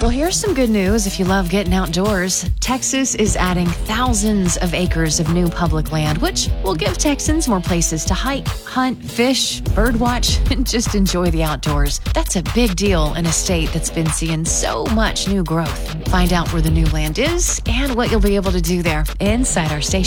Well, here's some good news if you love getting outdoors. Texas is adding thousands of acres of new public land, which will give Texans more places to hike, hunt, fish, birdwatch, and just enjoy the outdoors. That's a big deal in a state that's been seeing so much new growth. Find out where the new land is and what you'll be able to do there inside our station.